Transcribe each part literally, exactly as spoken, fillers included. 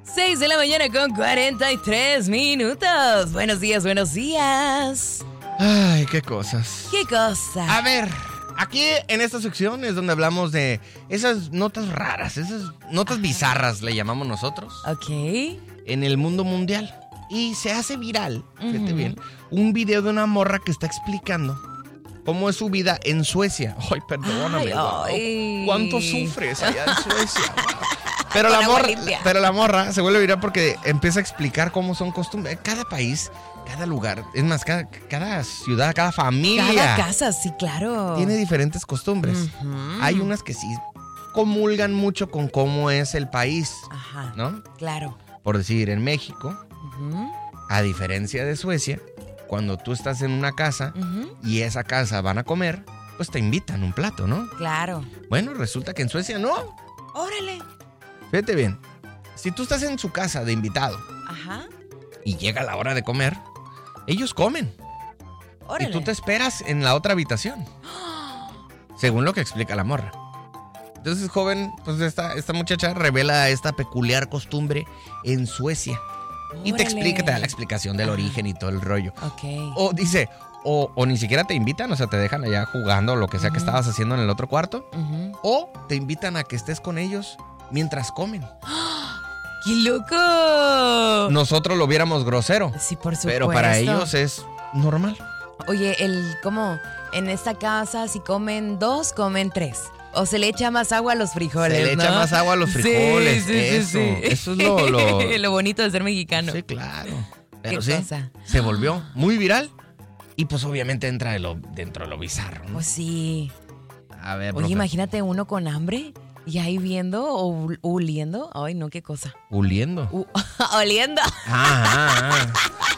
seis de la mañana con cuarenta y tres minutos. Buenos días, buenos días. Ay, qué cosas. ¿Qué cosa? A ver, aquí en esta sección es donde hablamos de esas notas raras, esas notas Ajá. bizarras, le llamamos nosotros. Ok. En el mundo mundial. Y se hace viral, fíjate uh-huh. bien, un video de una morra que está explicando cómo es su vida en Suecia. Ay, perdóname. Ay, wow. ay. ¿Cuánto sufres allá en Suecia? Pero la, morra, pero la morra se vuelve viral porque empieza a explicar cómo son costumbres. Cada país, cada lugar, es más, cada, cada ciudad, cada familia. Cada casa, sí, claro. Tiene diferentes costumbres. Uh-huh. Hay unas que sí comulgan mucho con cómo es el país. Ajá. ¿No? Claro. Por decir, en México, uh-huh. a diferencia de Suecia, cuando tú estás en una casa uh-huh. y esa casa van a comer, pues te invitan un plato, ¿no? Claro. Bueno, resulta que en Suecia no. Órale. Fíjate bien, si tú estás en su casa de invitado Ajá. y llega la hora de comer, ellos comen. Órale. Y tú te esperas en la otra habitación, según lo que explica la morra. Entonces, joven, pues esta, esta muchacha revela esta peculiar costumbre en Suecia. Órale. Y te explica, te da la explicación del origen y todo el rollo. Ok. O dice, o, o ni siquiera te invitan, o sea, te dejan allá jugando lo que sea uh-huh. que estabas haciendo en el otro cuarto. Uh-huh. O te invitan a que estés con ellos mientras comen. ¡Qué loco! Nosotros lo viéramos grosero. Sí, por supuesto. Pero para ellos es normal. Oye, el ¿cómo? En esta casa si comen dos, comen tres. O se le echa más agua a los frijoles, Se le ¿no? echa más agua a los frijoles. Sí, sí, eso, sí, sí. eso es lo, lo... lo bonito de ser mexicano. Sí, claro. Pero ¿Qué sí, cosa? se volvió muy viral. Y pues obviamente entra de lo, dentro de lo bizarro, ¿no? Pues sí. A ver, Oye, profe. imagínate uno con hambre y ahí viendo o oliendo. Ay, no, qué cosa. ¿Uliendo? U- oliendo. Ah, ah, ah.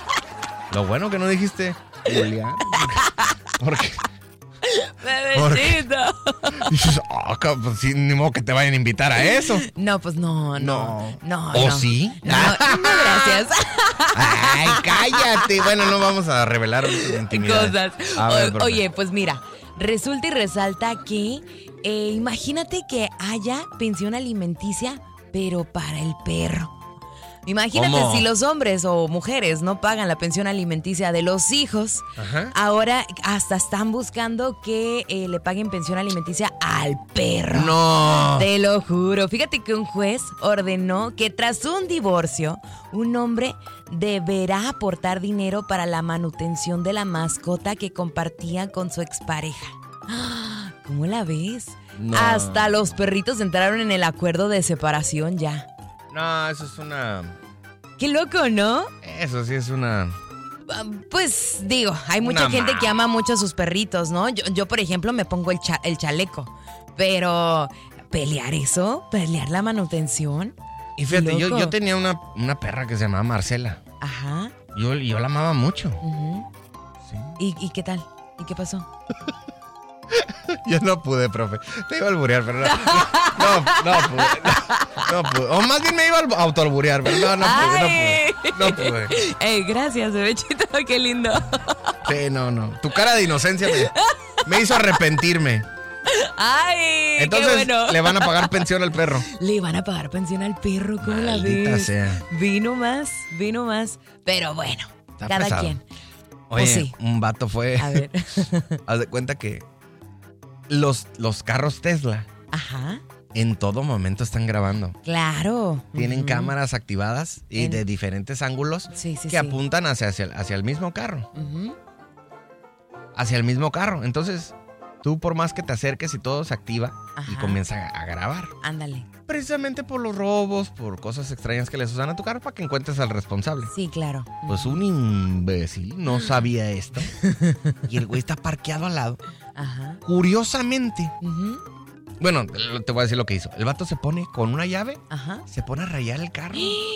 Lo bueno que no dijiste Julián. Porque... Bebecito. Dices, oh, pues sí, ni modo que te vayan a invitar a eso. No, pues no, no. No. ¿O no. sí? No, no, gracias. Ay, cállate. Bueno, no vamos a revelar intimidades. Cosas. A ver, O- oye, pues mira, resulta y resalta que eh, imagínate que haya pensión alimenticia, pero para el perro. Imagínate ¿Cómo? si los hombres o mujeres no pagan la pensión alimenticia de los hijos, Ajá. ahora hasta están buscando que eh, le paguen pensión alimenticia al perro. No. Te lo juro. Fíjate que un juez ordenó que tras un divorcio, un hombre deberá aportar dinero para la manutención de la mascota que compartía con su expareja. ¿Cómo la ves? No. Hasta los perritos entraron en el acuerdo de separación ya. No, eso es una... Qué loco, ¿no? Eso sí es una... Pues digo, hay mucha Una gente ma- que ama mucho a sus perritos, ¿no? Yo, yo por ejemplo, me pongo el, cha- el chaleco. Pero, ¿pelear eso? ¿Pelear la manutención? Y fíjate, yo, Loco. yo tenía una, una perra que se llamaba Marcela. Ajá. Yo, yo la amaba mucho. Uh-huh. Sí. ¿Y, ¿Y qué tal? ¿Y qué pasó? Yo no pude, profe. Te iba a alburear, pero no. No, no pude. No, no pude. O más bien me iba a autoalburear, pero no, no pude, Ay. no pude. No pude. Ey, gracias, bebechito, qué lindo. Sí, no, no. Tu cara de inocencia me, me hizo arrepentirme. Ay, Entonces, qué bueno. le van a pagar pensión al perro. Le van a pagar pensión al perro, ¿cómo la Maldita ves? sea. Vino más, vino más. Pero bueno, Está cada pesado. quien. Oye, Pues sí. un vato fue... A ver. Haz de cuenta que los, los carros Tesla Ajá. en todo momento están grabando. Claro. Tienen Ujú. cámaras activadas y En- de diferentes ángulos Sí, sí, que sí. apuntan hacia, hacia, el- hacia el mismo carro. Ujú. Hacia el mismo carro. Entonces, tú por más que te acerques y todo se activa y Ajá. comienza a, a grabar. Ándale. Precisamente por los robos, por cosas extrañas que les usan a tu carro para que encuentres al responsable. Sí, claro. Pues un imbécil no sabía esto. Y el güey está parqueado al lado. Ajá. Curiosamente, Ujú. bueno, te voy a decir lo que hizo. El vato se pone con una llave, Ajá. se pone a rayar el carro.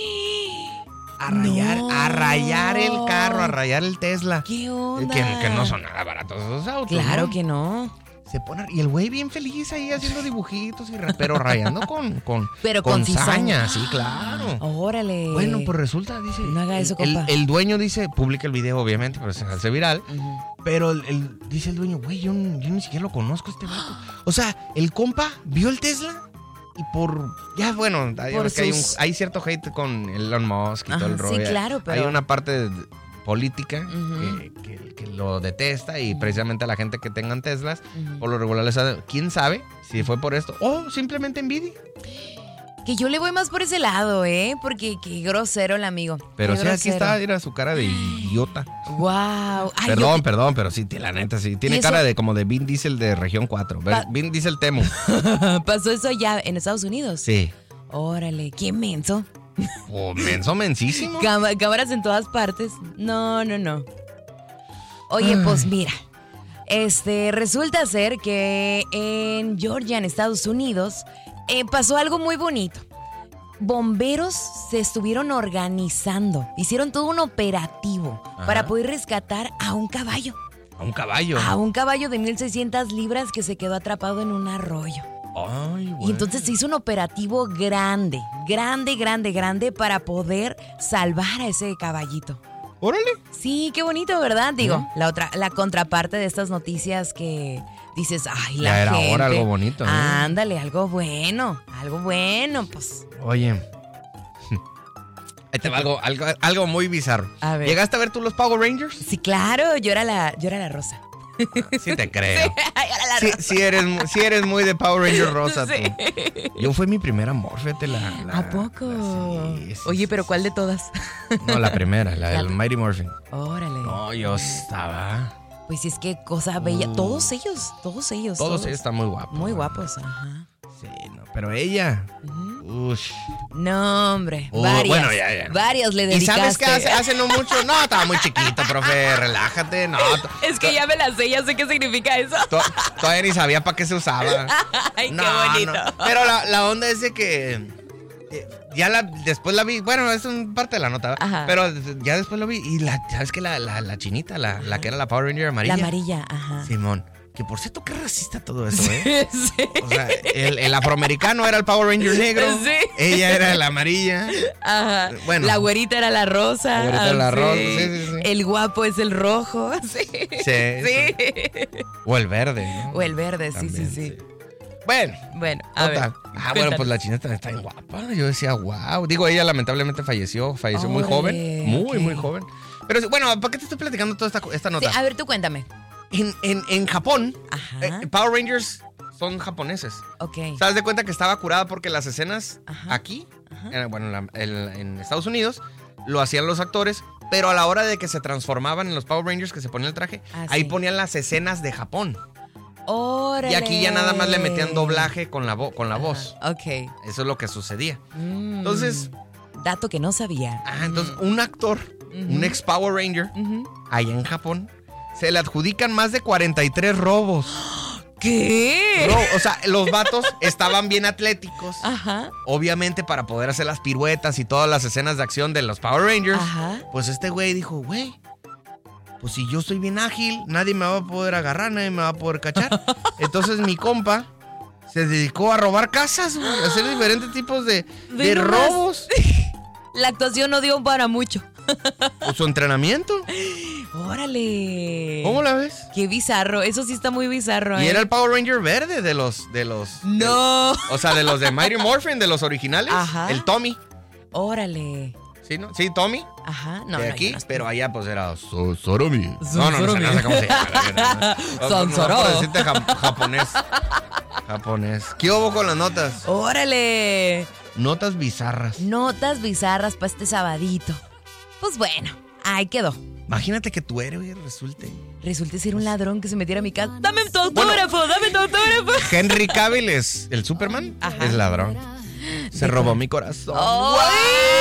A rayar, No. a rayar el carro, a rayar el Tesla. ¿Qué onda? Que, que no son nada baratos esos autos. Claro ¿no? que no. Se pone, y el güey bien feliz ahí haciendo dibujitos, y, ra- pero rayando con, con, Pero con con cizaña. saña, sí, claro. Órale. Bueno, pues resulta, dice. No haga eso, el, compa. el dueño dice, publica el video, obviamente, pero se hace viral. Ujú. Pero el, el- dice el dueño, güey, yo, yo ni siquiera lo conozco a este vato. O sea, el compa vio el Tesla y por... Ya, bueno, hay, Por que hay, un, sus- hay cierto hate con Elon Musk y Ajá, todo el rollo. sí, claro, pero- Hay una parte de- política Ujú. que, que- que lo detesta y precisamente a la gente que tengan Teslas, Ujú. por lo regular les ha... ¿Quién sabe si fue por esto? O simplemente envidia. Que yo le voy más por ese lado, ¿eh? Porque qué grosero el amigo. Pero qué sí, aquí grosero. está, era su cara de idiota. Wow. Ay, Perdón, yo- perdón, pero sí, la neta, sí. Tiene ¿Y eso? cara de como de Vin Diesel de Región cuatro. Ver- Pa- Vin Diesel Temu. ¿Pasó eso allá en Estados Unidos? Sí. Órale, qué menso. Oh, menso, mensísimo. Cam- cámaras en todas partes. No, no, no. Oye, pues mira. Este, resulta ser que en Georgia, en Estados Unidos, eh, pasó algo muy bonito. Bomberos se estuvieron organizando, hicieron todo un operativo Ajá. para poder rescatar a un caballo. A un caballo. A un caballo de mil seiscientas libras que se quedó atrapado en un arroyo. Ay, güey. Y entonces se hizo un operativo grande, grande, grande, grande para poder salvar a ese caballito. Órale. Sí, qué bonito, ¿verdad? Digo, la otra, la contraparte de estas noticias que dices, ay, la Ya era gente. hora, algo bonito, ¿eh? Ándale, algo bueno, algo bueno, pues. Oye. Ahí te va algo, algo, algo muy bizarro. A ver. ¿Llegaste a ver tú los Power Rangers? Sí, claro, yo era la, yo era la rosa. Sí te creo. Ay, era la Sí, rosa. sí eres, mu- sí eres muy de Power Ranger rosa, Sí. tú. Yo fue mi primera amor, fíjate la... la- ¿A poco? la- sí, sí, Oye, sí, pero sí. ¿cuál de todas? No, la primera, la del La- Mighty Morphin. Órale. No, yo estaba... Pues sí, es que cosa bella. Todos ellos, todos ellos. Todos ellos están muy guapos. Muy ¿no? guapos, ajá. Sí, no, pero ella... Ujú. Ush. No, hombre, Uh, varias. bueno, ya, ya. Varias le ¿Y dedicaste. sabes qué hace, hace no mucho? No, estaba muy chiquito, profe, relájate. No, to- Es que ya me la sé, ya sé qué significa eso. to- todavía ni sabía para qué se usaba. Ay, No, qué bonito. no. Pero la, la onda es de que eh, ya la, después la vi, bueno, es un parte de la nota, ¿verdad? Ajá. Pero ya después lo vi y la, ¿sabes qué? La, la, la chinita, la, la que era la Power Ranger amarilla. La amarilla, ajá. Simón, que por cierto, qué racista todo eso, ¿eh? Sí. O sea, el, el afroamericano era el Power Ranger negro, Sí. ella era la amarilla. Ajá. Bueno. La güerita era la rosa. La güerita era la así. rosa, sí, sí, sí. El guapo es el rojo. Sí. Sí, Sí. O el verde, ¿no? O el verde, sí, También, sí, sí. Bueno, Bueno, a total. ver. Ah, bueno, pues la chinita está bien guapa. Yo decía, wow. Digo, ella lamentablemente falleció, falleció muy Órale, joven. Muy, ok. muy joven. Pero sí, bueno, ¿para qué te estoy platicando toda esta, esta Sí, nota? a ver, tú cuéntame. En, en, en Japón, Ajá. eh, Power Rangers son japoneses. Ok. ¿Sabes de cuenta que estaba curada porque las escenas Ajá. aquí, Ajá. en- bueno, en, la- en- en Estados Unidos, lo hacían los actores, pero a la hora de que se transformaban en los Power Rangers, que se ponía el traje, Ah, ahí sí. ponían las escenas de Japón. Órale. Y aquí ya nada más le metían doblaje con la, vo- con la voz. Ajá, Ok. Eso es lo que sucedía. Mm, Entonces- Dato que no sabía. Ah, entonces un actor, un ex Power Ranger, Ujú. allá en Japón, se le adjudican más de cuarenta y tres robos. ¿Qué? Ro- o sea, los vatos estaban bien atléticos. Ajá. Obviamente para poder hacer las piruetas y todas las escenas de acción de los Power Rangers. Ajá. Pues este güey dijo, güey, pues si yo soy bien ágil, nadie me va a poder agarrar, nadie me va a poder cachar. Entonces mi compa se dedicó a robar casas, güey, a hacer diferentes tipos de, Ve de nomás. robos. La actuación no dio para mucho. O su entrenamiento. Órale. ¿Cómo la ves? Qué bizarro. Eso sí está muy bizarro, Y ¿eh? era el Power Ranger verde de los... De los No. de- o sea, de los de Mighty Morphin, de los originales. Ajá. El Tommy. Órale. ¿Sí, no? Sí, Tommy. Ajá. No, de no, aquí, yo no- pero allá pues era So- Soromi. No, no, no, sé, Soromi. no sé cómo se llama. Sansoro. Por decirte jap- japonés. Japonés. ¿Qué hubo con las notas? Órale. Notas bizarras. Notas bizarras para este sabadito. Pues bueno, ahí quedó. Imagínate que tu héroe resulte. Resulta ser un ladrón que se metiera a mi casa. Dame tu autógrafo, dame tu autógrafo. Henry Cavill es el Superman. Ajá. Es ladrón. Se robó mi corazón. ¡Ay!